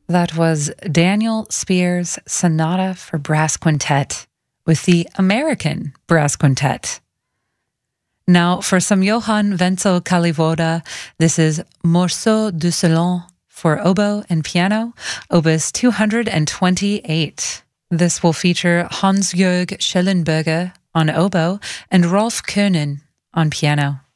That was Daniel Spears' Sonata for Brass Quintet with the American Brass Quintet. Now for some Johann Wenzel Kalivoda, this is Morceau du Salon for oboe and piano, opus 228. This will feature Hans-Jörg Schellenberger on oboe and Rolf Könen on piano.